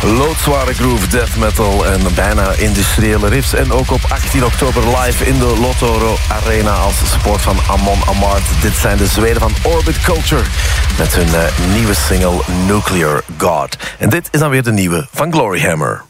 Loodzware groove, death metal en bijna industriële riffs. En ook op 18 oktober live in de Lotto Arena als support van Amon Amarth. Dit zijn de Zweden van Orbit Culture met hun nieuwe single Nuclear God. En dit is dan weer de nieuwe van Gloryhammer.